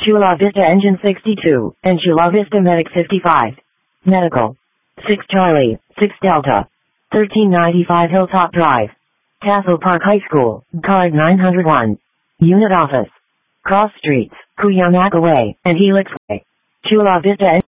Chula Vista Engine 62, and Chula Vista Medic 55. Medical. 6 Charlie, 6 Delta. 1395 Hilltop Drive. Castle Park High School, card 901. Unit Office. Cross Streets, Cuyamaca Way, and Helix Way. Chula Vista